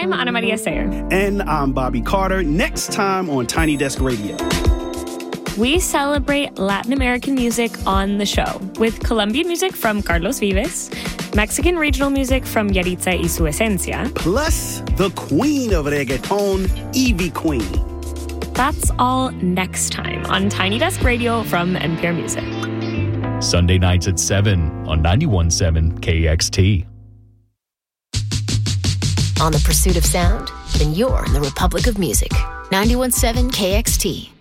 I'm Ana Maria Sayer. And I'm Bobby Carter. Next time on Tiny Desk Radio. We celebrate Latin American music on the show with Colombian music from Carlos Vives, Mexican regional music from Yaritza y Su Esencia, plus the queen of reggaeton, Ivy Queen. That's all next time on Tiny Desk Radio from NPR Music. Sunday nights at 7 on 91.7 KXT. On the pursuit of sound? Then you're in the Republic of Music. 91.7 KXT.